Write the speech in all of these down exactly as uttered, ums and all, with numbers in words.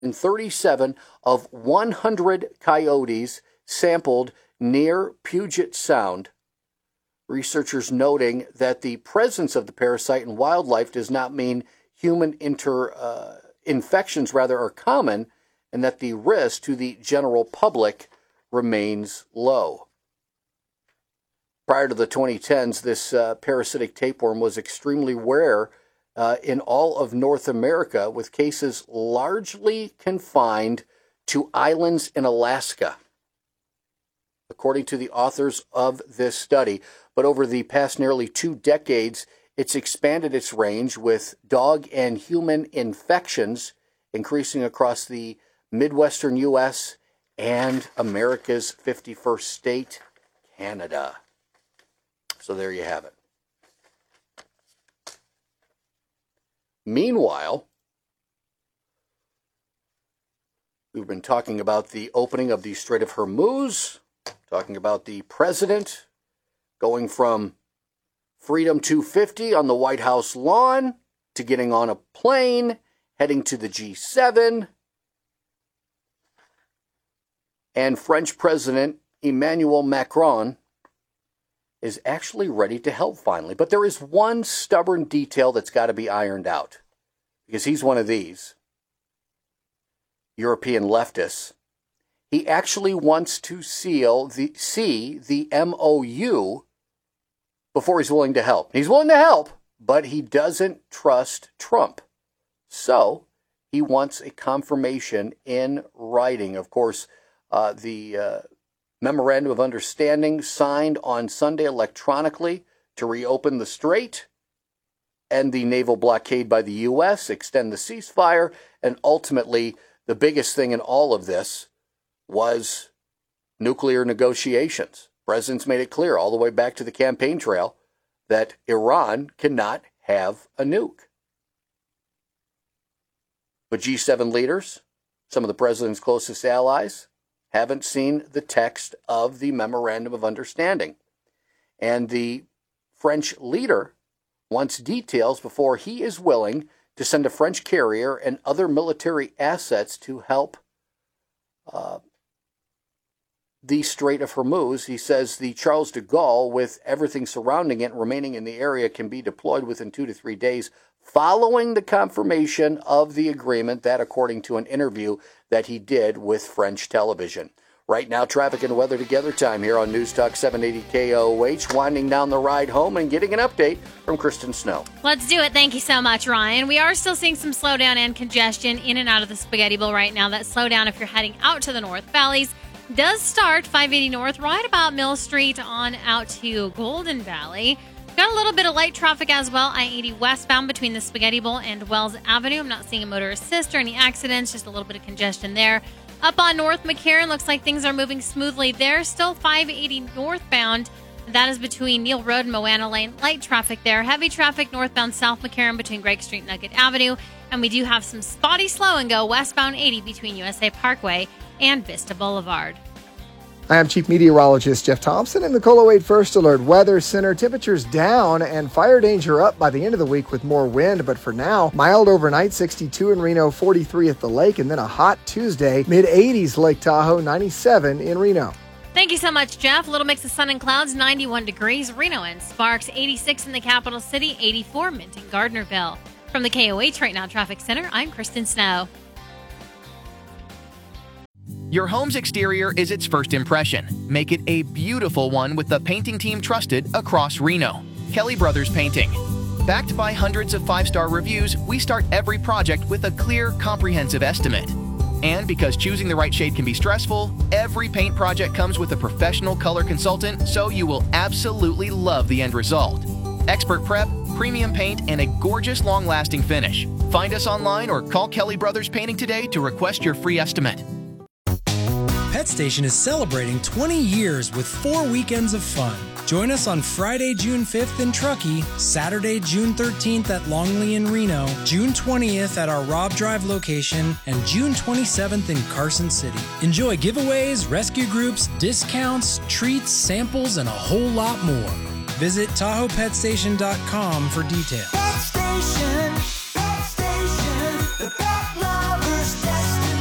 thirty-seven of one hundred coyotes sampled near Puget Sound. Researchers noting that the presence of the parasite in wildlife does not mean human inter, uh, infections rather are common, and that the risk to the general public remains low. Prior to the twenty tens, this uh, parasitic tapeworm was extremely rare uh, in all of North America, with cases largely confined to islands in Alaska, according to the authors of this study. But over the past nearly two decades, it's expanded its range, with dog and human infections increasing across the Midwestern U S and America's fifty-first state, Canada. So there you have it. Meanwhile, we've been talking about the opening of the Strait of Hormuz, talking about the president going from Freedom two fifty on the White House lawn to getting on a plane, heading to the G seven, and French President Emmanuel Macron is actually ready to help finally. But there is one stubborn detail that's got to be ironed out, because he's one of these European leftists. He actually wants to seal the, see the M O U before he's willing to help. He's willing to help, but he doesn't trust Trump. So he wants a confirmation in writing. Of course, uh, the uh, Memorandum of Understanding signed on Sunday electronically to reopen the strait, end the naval blockade by the U S, extend the ceasefire, and ultimately the biggest thing in all of this was nuclear negotiations. President's made it clear all the way back to the campaign trail that Iran cannot have a nuke. But G seven leaders, some of the president's closest allies, haven't seen the text of the Memorandum of Understanding. And the French leader wants details before he is willing to send a French carrier and other military assets to help uh, the Strait of Hormuz. He says the Charles de Gaulle, with everything surrounding it and remaining in the area, can be deployed within two to three days following the confirmation of the agreement. That, according to an interview that he did with French television. Right now, traffic and weather together time here on News Talk seven eighty K O H, winding down the ride home and getting an update from Kristen Snow. Let's do it. Thank you so much, Ryan. We are still seeing some slowdown and congestion in and out of the Spaghetti Bowl right now. That slowdown, if you're heading out to the North Valleys, does start five eighty North right about Mill Street on out to Golden Valley. Got a little bit of light traffic as well. I eighty westbound between the Spaghetti Bowl and Wells Avenue. I'm not seeing a motor assist or any accidents, just a little bit of congestion there. Up on North McCarran, looks like things are moving smoothly there. Still five eighty northbound. That is between Neal Road and Moana Lane. Light traffic there. Heavy traffic northbound South McCarran between Greg Street and Nugget Avenue. And we do have some spotty slow and go westbound eighty between U S A Parkway and Vista Boulevard. I am Chief Meteorologist Jeff Thompson in the Colo Wade First Alert Weather Center. Temperatures down and fire danger up by the end of the week with more wind. But for now, mild overnight, sixty-two in Reno, forty-three at the lake, and then a hot Tuesday, mid eighties Lake Tahoe, ninety-seven in Reno. Thank you so much, Jeff. A little mix of sun and clouds, ninety-one degrees. Reno and Sparks, eighty-six in the capital city, eighty-four Minton, Gardnerville. From the K O H Right Now Traffic Center, I'm Kristen Snow. Your home's exterior is its first impression. Make it a beautiful one with the painting team trusted across Reno. Kelly Brothers Painting. Backed by hundreds of five-star reviews, we start every project with a clear, comprehensive estimate. And because choosing the right shade can be stressful, every paint project comes with a professional color consultant, so you will absolutely love the end result. Expert prep, premium paint, and a gorgeous, long-lasting finish. Find us online or call Kelly Brothers Painting today to request your free estimate. Pet Station is celebrating twenty years with four weekends of fun. Join us on Friday, June fifth in Truckee, Saturday, June thirteenth at Longley in Reno, June twentieth at our Robb Drive location, and June twenty-seventh in Carson City. Enjoy giveaways, rescue groups, discounts, treats, samples, and a whole lot more. Visit Tahoe Pet Station dot com for details. Pet Station, Pet Station, the pet lover's destiny.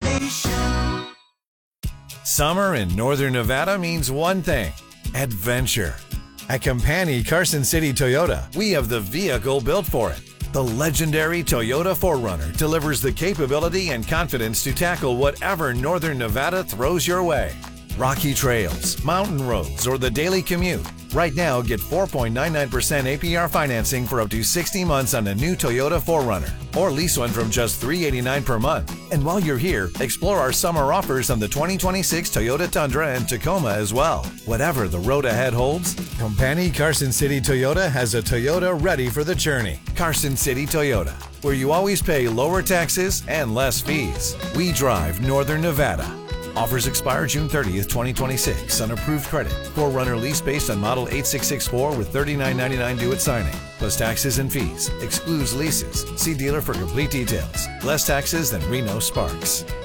Summer in Northern Nevada means one thing: adventure. At Company Carson City Toyota, we have the vehicle built for it. The legendary Toyota four runner delivers the capability and confidence to tackle whatever Northern Nevada throws your way. Rocky trails, mountain roads, or the daily commute. Right now, get four point nine nine percent A P R financing for up to sixty months on a new Toyota four runner, or lease one from just three hundred eighty-nine dollars per month. And while you're here, explore our summer offers on the twenty twenty-six Toyota Tundra and Tacoma as well. Whatever the road ahead holds, Company Carson City Toyota has a Toyota ready for the journey. Carson City Toyota, where you always pay lower taxes and less fees. We drive Northern Nevada. Offers expire June thirtieth, twenty twenty-six on approved credit. four runner lease based on model eight six six four with thirty-nine ninety-nine due at signing, plus taxes and fees. Excludes leases. See dealer for complete details. Less taxes than Reno Sparks.